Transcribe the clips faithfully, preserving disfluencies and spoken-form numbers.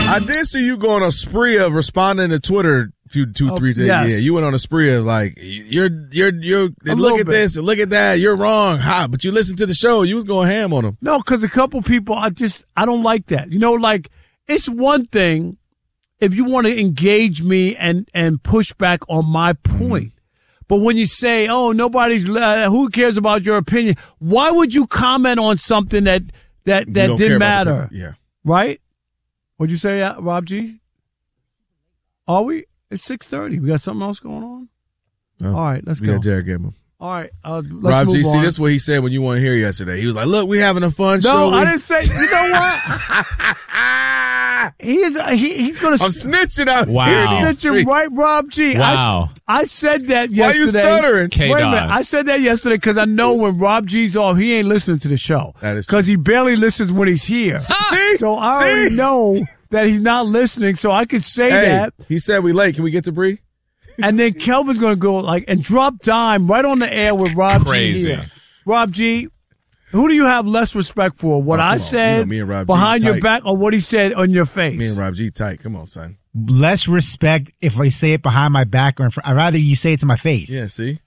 I did see you go on a spree of responding to Twitter a few, two, Oh, three days. yes. Yeah, you went on a spree of like, you're, you're, you're, A look little at bit. this, look at that, you're wrong. Ha, but you listened to the show. You was going ham on them. No, because a couple people, I just, I don't like that. You know, like, it's one thing if you want to engage me and, and push back on my point. But when you say, oh, nobody's, uh, who cares about your opinion? Why would you comment on something that, that, You that don't care didn't about the matter? people. Yeah. Right? What'd you say, uh, Rob G? Are we? It's six thirty. We got something else going on? Oh, All right, let's we go. got Jared Gamble. All right, uh, let's Rob move G, see, on. this is what he said when you weren't here yesterday. He was like, look, we having a fun No, show. I We- didn't say, you know what? he is, he, he's going to. I'm snitching out Wow. here He's in these snitching streets. right, Rob G. I- Wow. I, said that Why yesterday. you stuttering? K-Dog. Wait a minute. I said that yesterday because I know when Rob G's off, he ain't listening to the show. That is because he barely listens when he's here. See? So I See? already know that he's not listening, so I could say Hey, that. he said we late. Can we get to Bree? And then Kelvin's going to go like and drop dime right on the air with Rob Crazy. G here. Rob G, who do you have less respect for? What Oh, I come on. said You know me and Rob G behind your tight. back or what he said on your face? Me and Rob G tight. Come on, son. Less respect if I say it behind my back or in front. I'd rather you say it to my face. Yeah, see?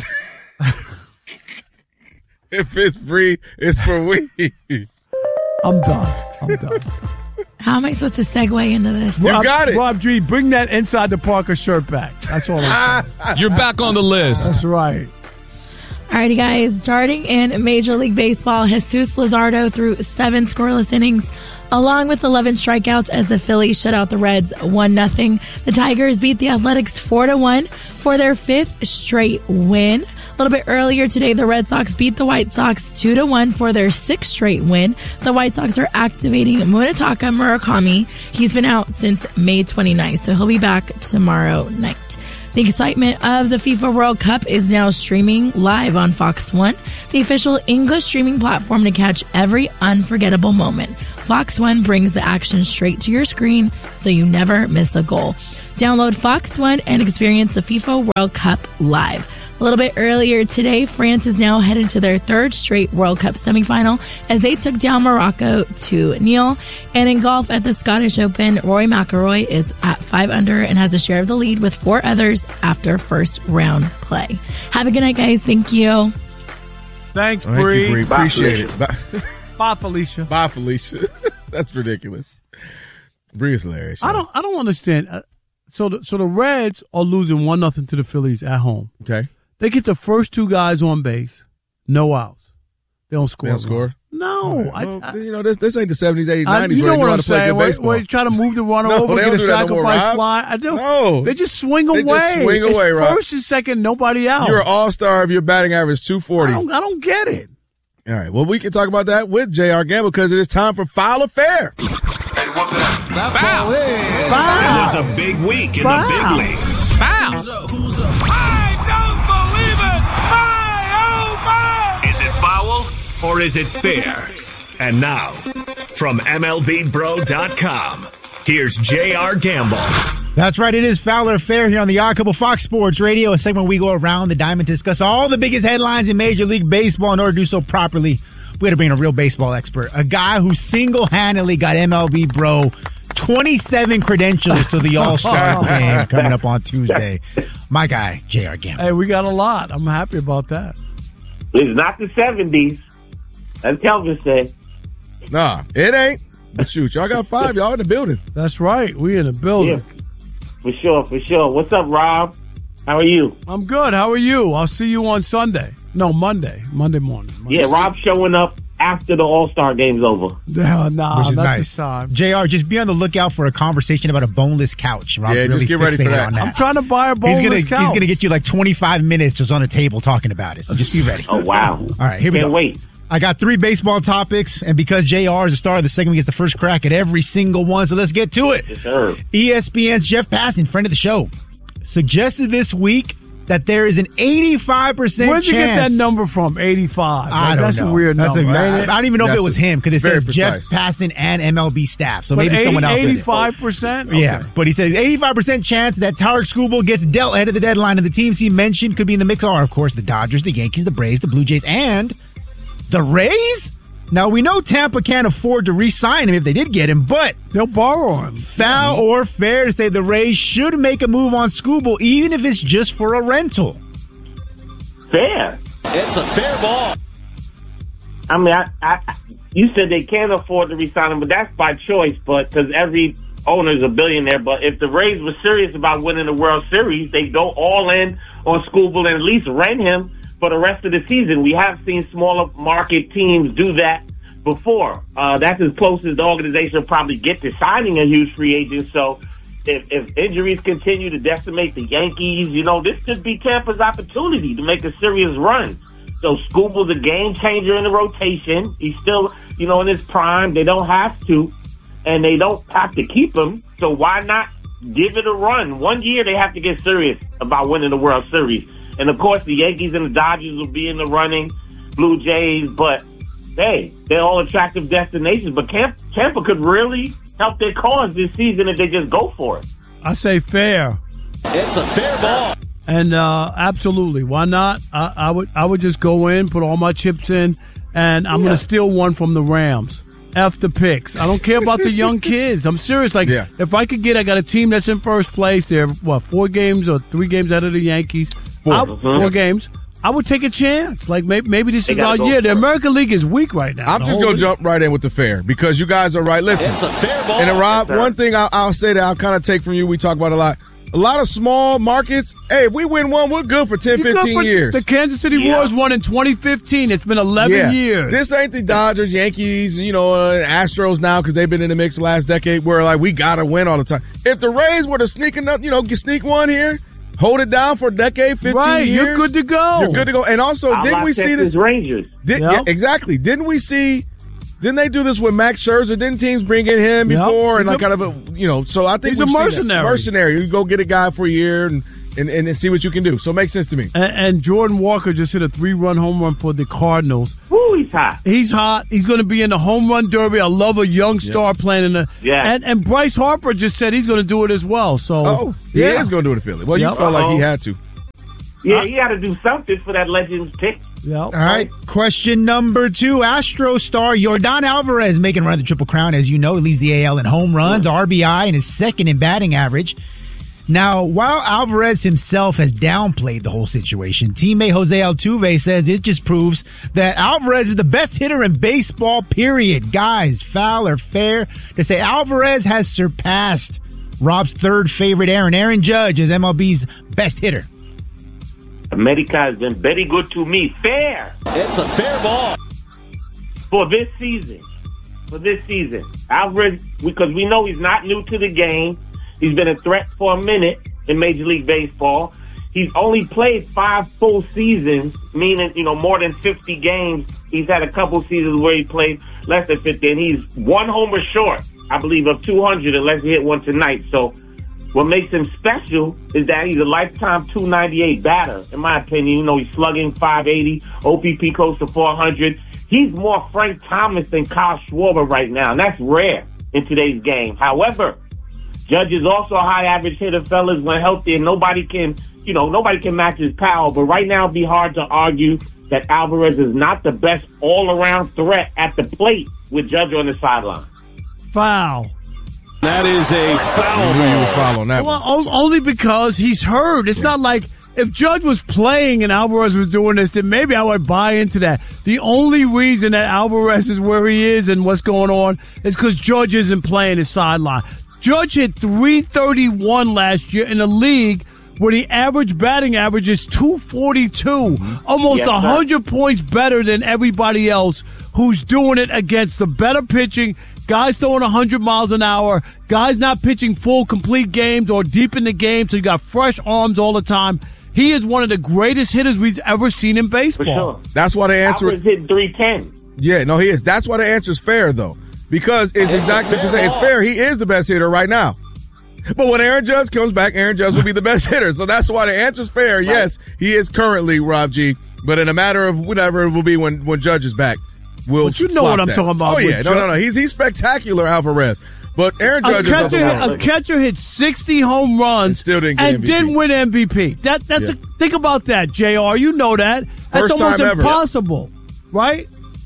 If it's Bree, it's for we. I'm done. I'm done. How am I supposed to segue into this? You Rob, got it. Rob G, bring that Inside the Parker shirt back. That's all I'm saying. You're back on the list. That's right. Alrighty, guys. Starting in Major League Baseball, Jesus Luzardo threw seven scoreless innings, along with eleven strikeouts as the Phillies shut out the Reds one nothing. The Tigers beat the Athletics four to one for their fifth straight win. A little bit earlier today, the Red Sox beat the White Sox two to one for their sixth straight win. The White Sox are activating Munetaka Murakami. He's been out since May twenty-ninth, so he'll be back tomorrow night. The excitement of the FIFA World Cup is now streaming live on Fox One, the official English streaming platform to catch every unforgettable moment. Fox One brings the action straight to your screen so you never miss a goal. Download Fox One and experience the FIFA World Cup live. A little bit earlier today, France is now headed to their third straight World Cup semifinal as they took down Morocco two nil. And in golf at the Scottish Open, Rory McIlroy is at five under and has a share of the lead with four others after first round play. Have a good night, guys. Thank you. Thanks, Thank you, Bree. Bree. Bye, Appreciate it. Bye, Bye, Felicia. Bye, Felicia. That's ridiculous. Bree is hilarious. I don't. I don't understand. Uh, So, the, so the Reds are losing one nothing to the Phillies at home. Okay. They get the first two guys on base, no outs. They don't score. They don't score? No, I, Well, I, you know, this, this ain't the seventies, eighties, I, nineties you where know they what know how I'm to play saying. good Where, baseball. where you try to move the runner No, over, they get don't a do that no more, sacrifice Rob. fly. I don't. No. They just swing They away. just swing It's away, Rob. First and second, nobody out. You're an all-star if your batting average two I forty. don't, I don't get it. All right. Well, we can talk about that with J R. Gamble because it is time for Foul or Fair. Foul. It was a big week in Foul. the big leagues. Foul. I don't believe it! My, oh my! Is it foul or is it fair? And now, from M L B Bro dot com, here's J R. Gamble. That's right. It is Foul or Fair here on the Odd Couple Fox Sports Radio, a segment where we go around the diamond to discuss all the biggest headlines in Major League Baseball. In order to do so properly, we had to bring in a real baseball expert, a guy who single-handedly got M L B Bro twenty-seven credentials to the All-Star game coming up on Tuesday. My guy, J R. Gamble. Hey, we got a lot. I'm happy about that. It's not the seventies. As Kelvin said. Nah, it ain't. But shoot, y'all got five. Y'all in the building. That's right. We in the building. Yeah, for sure, for sure. What's up, Rob? How are you? I'm good. How are you? I'll see you on Sunday. No, Monday. Monday morning. Monday. Yeah, Rob showing up after the All-Star game's over. Yeah, nah, Which is not nice. this time. J R, just be on the lookout for a conversation about a boneless couch. Rob Yeah, really just get ready for fixated that. on I'm trying to buy a He's boneless gonna couch. he's gonna get you like twenty-five minutes just on a table talking about it. So just be ready. Oh, wow. All right, here we Can't go. wait. I got three baseball topics, and because J R is the star of the segment, he gets the first crack at every single one. So let's get to it. Yes, sir. E S P N's Jeff Passan, friend of the show, suggested this week that there is an eighty-five percent Where'd you chance. get that number from? eighty-five. I Like, don't that's know. a weird That's number. A, I, ain't it? I don't even know if That's it was a- him because it it's very says Jeff precise. Passan and M L B staff. So But maybe eighty, someone else. did it. eighty-five percent? Yeah, but he says eighty-five percent chance that Tarek Skubal gets dealt ahead of the deadline, and the teams he mentioned could be in the mix are, of course, the Dodgers, the Yankees, the Braves, the Blue Jays, and the Rays. Now, we know Tampa can't afford to re-sign him if they did get him, but they'll borrow him. Foul or fair to say the Rays should make a move on Skubal, even if it's just for a rental? Fair. It's a fair ball. I mean, I, I, you said they can't afford to re-sign him, but that's by choice, but because every owner's a billionaire. But if the Rays were serious about winning the World Series, they'd go all in on Skubal and at least rent him for the rest of the season. We have seen smaller market teams do that before. Uh, that's as close as the organization will probably get to signing a huge free agent. So if, if injuries continue to decimate the Yankees, you know, this could be Tampa's opportunity to make a serious run. So Skubal's a game changer in the rotation. He's still, you know, in his prime. They don't have to, and they don't have to keep him. So why not give it a run? One year they have to get serious about winning the World Series. And, of course, the Yankees and the Dodgers will be in the running, Blue Jays. But, hey, they're all attractive destinations. But Tampa could really help their cause this season if they just go for it. I say fair. It's a fair ball. And uh, absolutely, why not? I, I would I would just go in, put all my chips in, and I'm yeah. going to steal one from the Rams. F the picks. I don't care about the young kids. I'm serious. Like, yeah. if I could get, I got a team that's in first place. They're, what, four games or three games out of the Yankees? Four, mm-hmm. four games. I would take a chance. Like, maybe, maybe this they is our year. The American League is weak right now. I'm just going to jump right in with the fair because you guys are right. Listen. It's a fair ball. And, Rob, one thing I'll, I'll say that I'll kind of take from you, we talk about a lot. A lot of small markets, hey, if we win one, we're good for ten, You're fifteen for years. The Kansas City yeah. Royals won in twenty fifteen. It's been eleven yeah. years. This ain't the Dodgers, Yankees, you know, uh, Astros now because they've been in the mix the last decade where, like, we got to win all the time. If the Rays were to sneak enough, you know, sneak one here, hold it down for a decade, fifteen right, years. You're good to go. You're good to go. And also, I'll didn't we see this? Rangers. Did, yep. yeah, exactly. Didn't we see... Didn't they do this with Max Scherzer? Didn't teams bring in him before? Yep. And like kind of a, you know, so I think he's a mercenary. Mercenary. You go get a guy for a year and, and, and see what you can do. So it makes sense to me. And, and Jordan Walker just hit a three-run home run for the Cardinals. Ooh, he's hot. He's hot. He's going to be in the home run derby. I love a young star yep. playing in the. Yeah. And, and Bryce Harper just said he's going to do it as well. So. Oh, he yeah. is going to do it in Philly. Well, yep. you felt Uh-oh. like he had to. Yeah, you got to do something for that Legends pick. Yep. All right, question number two. Astro star Yordan Alvarez making a run at the Triple Crown. As you know, he leads the A L in home runs, R B I, and is second in batting average. Now, while Alvarez himself has downplayed the whole situation, teammate Jose Altuve says it just proves that Alvarez is the best hitter in baseball, period. Guys, foul or fair to say Alvarez has surpassed Rob's third favorite Aaron, Aaron Judge, as M L B's best hitter? America has been very good to me. Fair. It's a fair ball. For this season. For this season. Alvarez, because we know he's not new to the game. He's been a threat for a minute in Major League Baseball. He's only played five full seasons, meaning, you know, more than fifty games. He's had a couple seasons where he played less than fifty, and he's one homer short, I believe, of two hundred unless he hit one tonight. So what makes him special is that he's a lifetime two ninety-eight batter, in my opinion. You know, he's slugging five eighty, O P P close to four hundred. He's more Frank Thomas than Kyle Schwarber right now, and that's rare in today's game. However, Judge is also a high average hitter, fellas, when healthy, and nobody can, you know, nobody can match his power. But right now, it'd be hard to argue that Alvarez is not the best all-around threat at the plate with Judge on the sideline. Foul. That is a foul. He was foul on that well, one. Only because he's hurt. It's yeah. not like if Judge was playing and Alvarez was doing this, then maybe I would buy into that. The only reason that Alvarez is where he is and what's going on is because Judge isn't playing his sideline. Judge hit three thirty-one last year in a league where the average batting average is two forty-two, mm-hmm. almost yes, one hundred sir. Points better than everybody else who's doing it against the better pitching, guys throwing one hundred miles an hour, guys not pitching full, complete games or deep in the game, so you got fresh arms all the time. He is one of the greatest hitters we've ever seen in baseball. For sure. That's why the answer Alvarez hit three ten. Yeah, no, he is. That's why the answer is fair, though. Because it's, it's exactly what you're saying. It's fair. He is the best hitter right now. But when Aaron Judge comes back, Aaron Judge will be the best hitter. So that's why the answer is fair. Right. Yes, he is currently, Rob G. But in a matter of whatever it will be when, when Judge is back, we'll But you know what I'm that. talking about. Oh, yeah. No, no, no. He's he's spectacular, Alvarez. But Aaron Judge a catcher, is a catcher hit sixty home runs and still didn't, get and M V P. Didn't win M V P. That that's yeah. a, think about that, J R. You know that. That's First almost time ever. impossible, right?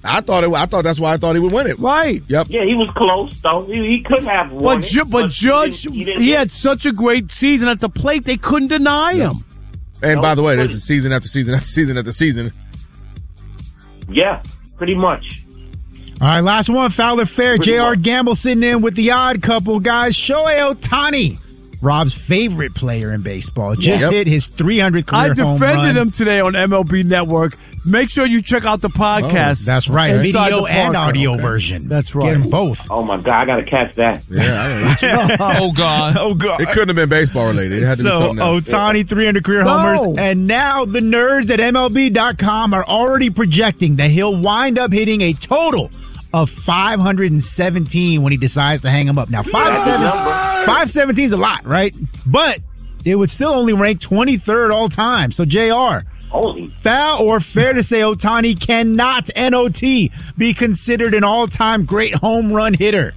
I thought it. I thought that's why I thought he would win it. Right. Yep. Yeah, he was close, though. He, he could have won But, it, Ju- but he Judge, didn't- he, he didn't had such a great season at the plate, they couldn't deny him. And Nope. by the way, this is season after season after season after season. Yeah, pretty much. All right, last one. Fowler Fair. J R. Gamble sitting in with the odd couple, guys. Shohei Ohtani, Rob's favorite player in baseball, just Yep. hit his three hundredth career I home defended run. him today on M L B Network. Make sure you check out the podcast. Oh, that's right. Inside Video the and Parker. audio Okay. version. That's right. Get them both. Oh, my God, I got to catch that. Yeah, I Oh, God. Oh, God. it couldn't have been baseball related. It had to be So, something else. Ohtani, three hundred career No. homers. And now the nerds at M L B dot com are already projecting that he'll wind up hitting a total of five hundred seventeen when he decides to hang him up. Now, five seventeen is a lot, right? But it would still only rank twenty-third all time. So, J R, Holy. foul or fair to say Ohtani cannot, N O T, be considered an all-time great home run hitter?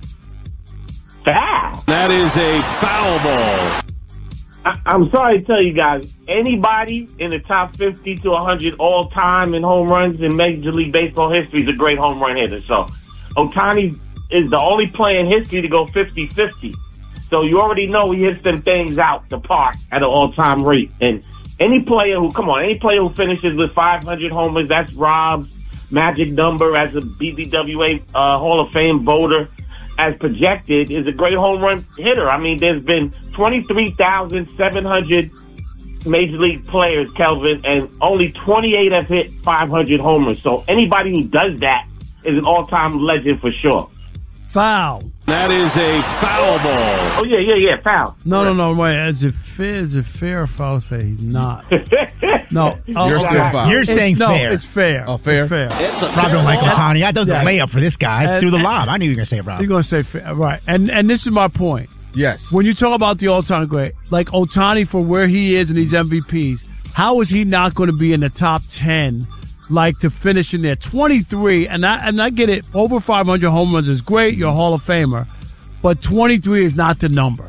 Foul. That is a foul ball. I, I'm sorry to tell you guys, anybody in the top fifty to one hundred all time in home runs in Major League Baseball history is a great home run hitter. So Ohtani is the only player in history to go fifty-fifty. So you already know he hits them things out the park at an all-time rate. And any player who, come on, any player who finishes with five hundred homers, that's Rob's magic number as a B B W A uh, Hall of Fame voter. As projected, is a great home run hitter. I mean, there's been twenty-three thousand seven hundred Major League players, Kelvin, and only twenty-eight have hit five hundred homers. So anybody who does that is an all-time legend for sure. Foul. That is a foul ball. Oh, yeah, yeah, yeah, foul. No, no, no. Wait. Is it fair? Is it fair or foul to say he's not? No. Oh, You're okay. still foul. You're It's- saying no, fair. it's fair. Oh, fair? It's fair. It's a Rob fair don't like ball. Ohtani. That does Yeah. a layup for this guy. And- Through the and- lob. I knew you were going to say it, Rob. You're gonna say fair, right? And and this is my point. Yes. When you talk about the all-time great, like Ohtani for where he is in these M V Ps, how is he not going to be in the top ten? Like to finish in there, twenty-three, and I and I get it. Over five hundred home runs is great. You're a Hall of Famer, but twenty-three is not the number.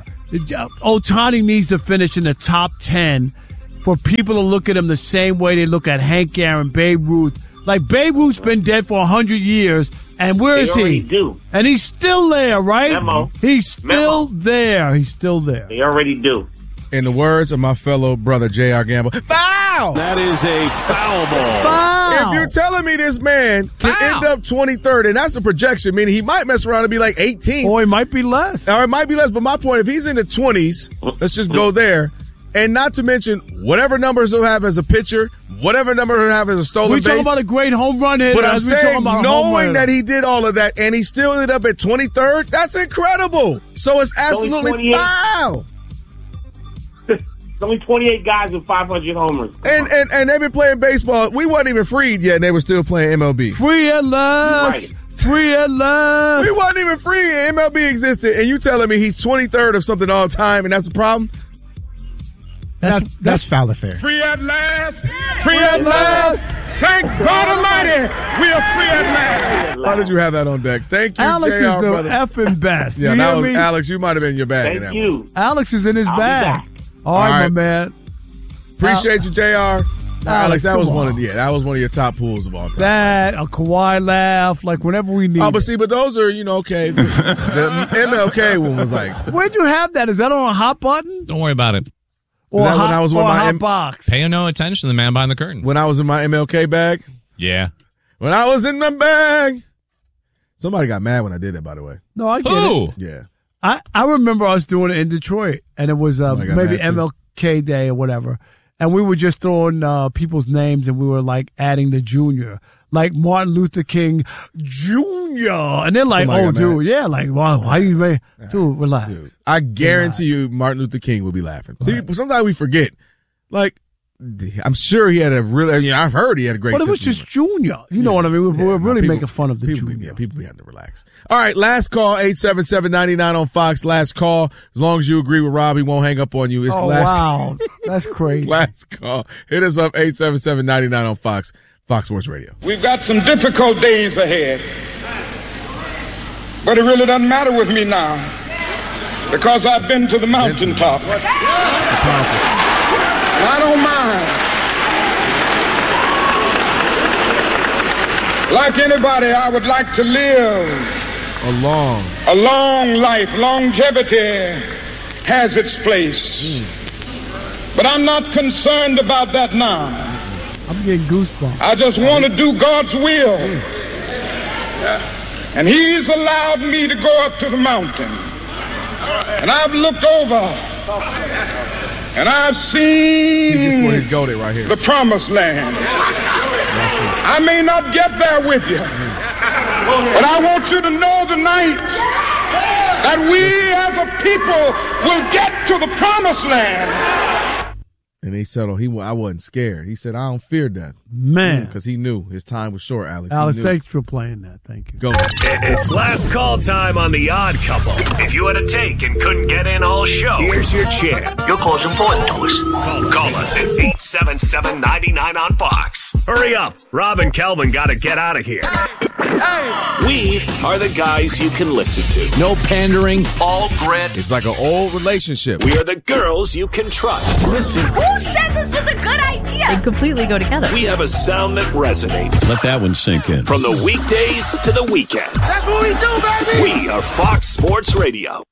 Ohtani needs to finish in the top ten for people to look at him the same way they look at Hank Aaron, Babe Ruth. Like Babe Ruth's been dead for a hundred years, and where They is he? already do. And he's still there, right? Memo. He's still Memo. there. He's still there. They already do. In the words of my fellow brother J R. Gamble, foul! That is a foul ball. Foul. If you're telling me this man can Foul. end up twenty-third, and that's a projection, meaning he might mess around and be like eighteen, Or it might be less. or it might be less. But my point, if he's in the twenties, let's just go there. And not to mention whatever numbers he'll have as a pitcher, whatever number he'll have as a stolen We base. talking about a great home run hitter. But I'm as we talking saying, about a home knowing run that hitter. he did all of that and he still ended up at twenty-third, that's incredible. So it's only absolutely twenty-eight. foul. There's only twenty-eight guys with five hundred homers. And, and and they've been playing baseball. We wasn't even freed yet, and they were still playing M L B. Free at last. Right. Free at last. We wasn't even free, and M L B existed, and you telling me he's twenty-third of something all time, and that's a problem? That's, That's, that's Fowler Fair. Free at last. Free at last. Thank God Almighty, we are free at last. Why did you have that on deck? Thank you, Alex J R, is the brother. effing best. Yeah, you that hear was me? Alex. You might have been in your bag. in Thank that you. one. Alex is in his I'll be bag. back. All right, All my right. man. Appreciate you, J R. Alex, that come was one on. of yeah, that was one of your top pools of all time. That, a Kawhi laugh, like whenever we need Oh, but it. see, but those are, you know, okay. The, the M L K one was like, Where'd you have that? Is that on a hot button? Don't worry about it. Or that a when hot, I was or with a my hot M- box? Pay no attention to the man behind the curtain. when I was in my M L K bag. Yeah. When I was in the bag. Somebody got mad when I did that, by the way. No, I get Who? it. Yeah. I, I remember I was doing it in Detroit, and it was uh, Somebody got maybe mad, too. M L K Day or whatever. And we were just throwing uh, people's names, and we were like adding the junior, like Martin Luther King Junior And they're like, Somebody "Oh, got dude, mad. yeah, like, why? Why you, man? Dude, relax." Dude, I guarantee you Martin Luther King would be laughing. See, sometimes we forget. Like, I'm sure he had a really, you know, I've heard he had a great But it was sense of just Junior. You know what I mean? We're, Yeah, we're no, really people- making fun of the people, junior. Yeah, people be having to relax. All right, last call, eight seven seven, nine nine on Fox. Last call. As long as you agree with Rob, he won't hang up on you. It's Oh, last wow. That's crazy. last call. Hit us up, eight seven seven, nine nine on Fox. Fox Sports Radio. We've got some difficult days ahead. But it really doesn't matter with me now. Because I've been to the mountaintop. It's a powerful speech. And I don't mind. Like anybody, I would like to live A long. a long life. Longevity has its place. Mm. But I'm not concerned about that now. I'm getting goosebumps. I just want to do God's will. And He's allowed me to go up to the mountain. And I've looked over. And I've seen This is where he's goated right here. the promised land. I may not get there with you, but I want you to know tonight that we as a people will get to the promised land. And he settled. He, I wasn't scared. He said, I don't fear death. Man. Because he knew his time was short, Alex. Alex, He knew. thanks for playing that. Thank you. Go. It's last call time on The Odd Couple. If you had a take and couldn't get in all show, here's your chance. Your call's important to us. Call, call us at eight seven seven, nine nine on Fox. Hurry up. Rob and Kelvin got to get out of here. We are the guys you can listen to. No pandering, all grit. It's like an old relationship. We are the girls you can trust. Listen. Who said this was a good idea? They completely go together. We have a sound that resonates. Let that one sink in. From the weekdays to the weekends. That's what we do, baby! We are Fox Sports Radio.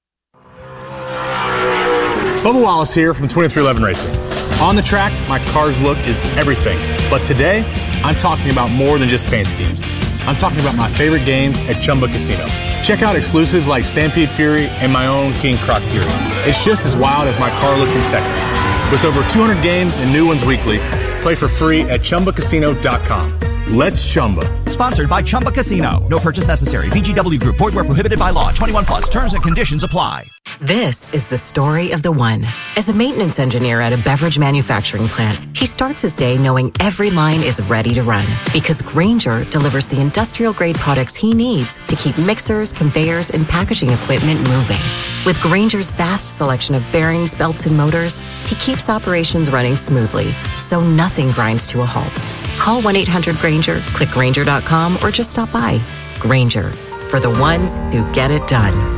Bubba Wallace here from twenty-three eleven Racing. On the track, my car's look is everything. But today, I'm talking about more than just paint schemes. I'm talking about my favorite games at Chumba Casino. Check out exclusives like Stampede Fury and my own King Croc Fury. It's just as wild as my car look in Texas. With over two hundred games and new ones weekly, play for free at Chumba Casino dot com. Let's Chumba. Sponsored by Chumba Casino. No purchase necessary. V G W Group. Void where prohibited by law. twenty-one plus. Terms and conditions apply. This is the story of the one. As a maintenance engineer at a beverage manufacturing plant, he starts his day knowing every line is ready to run because Grainger delivers the industrial-grade products he needs to keep mixers, conveyors, and packaging equipment moving. With Grainger's vast selection of bearings, belts, and motors, he keeps operations running smoothly, so nothing grinds to a halt. Call one eight hundred Grainger, click Grainger dot com, or just stop by. Grainger, for the ones who get it done.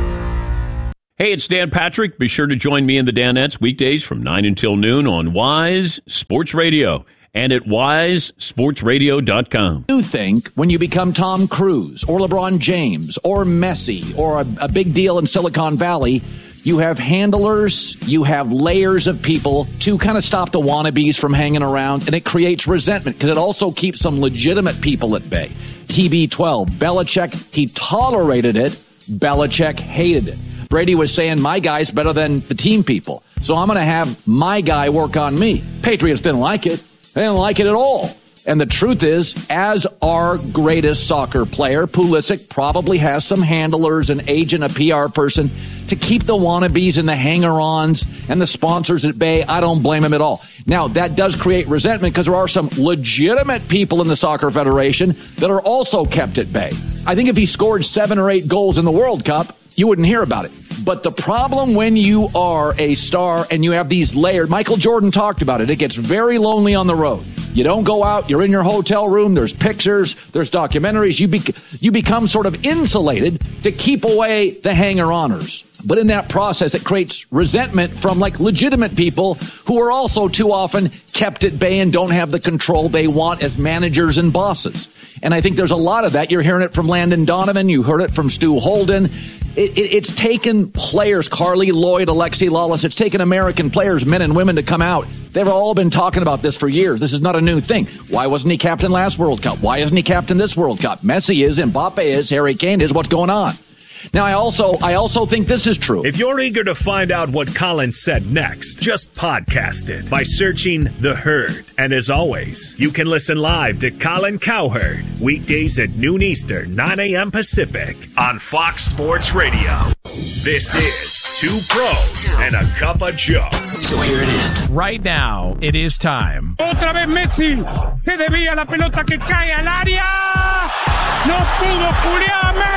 Hey, it's Dan Patrick. Be sure to join me in the Danettes weekdays from nine until noon on Wise Sports Radio and at wise sports radio dot com. You think when you become Tom Cruise or LeBron James or Messi or a, a big deal in Silicon Valley, you have handlers, you have layers of people to kind of stop the wannabes from hanging around, and it creates resentment because it also keeps some legitimate people at bay. T B twelve, Belichick, he tolerated it. Belichick hated it. Brady was saying, my guy's better than the team people, so I'm going to have my guy work on me. Patriots didn't like it. They didn't like it at all. And the truth is, as our greatest soccer player, Pulisic probably has some handlers, an agent, a P R person to keep the wannabes and the hanger-ons and the sponsors at bay. I don't blame him at all. Now, that does create resentment because there are some legitimate people in the Soccer Federation that are also kept at bay. I think if he scored seven or eight goals in the World Cup, you wouldn't hear about it. But the problem when you are a star and you have these layered, Michael Jordan talked about it, it gets very lonely on the road. You don't go out, you're in your hotel room, there's pictures, there's documentaries, you, bec- you become sort of insulated to keep away the hanger-oners. But in that process, it creates resentment from like legitimate people who are also too often kept at bay and don't have the control they want as managers and bosses. And I think there's a lot of that. You're hearing it from Landon Donovan. You heard it from Stu Holden. It, it, it's taken players, Carly Lloyd, Alexi Lawless, it's taken American players, men and women, to come out. They've all been talking about this for years. This is not a new thing. Why wasn't he captain last World Cup? Why isn't he captain this World Cup? Messi is, Mbappe is, Harry Kane is. What's going on? Now, I also I also think this is true. If you're eager to find out what Colin said next, just podcast it by searching The Herd. And as always, you can listen live to Colin Cowherd weekdays at noon Eastern, nine a.m. Pacific on Fox Sports Radio. This is Two Pros and a Cup of Joe. So here it is. Right now, it is time. Otra vez Messi. Se desvía la pelota que cae al área. No pudo Julián.